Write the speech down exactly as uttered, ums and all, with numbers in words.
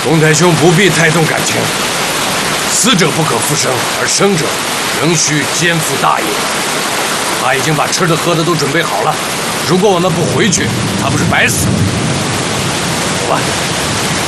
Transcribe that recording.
公太兄不必太动感情，死者不可复生，而生者仍需肩负大业。他已经把吃的喝的都准备好了，如果我们不回去，他不是白死了？走吧。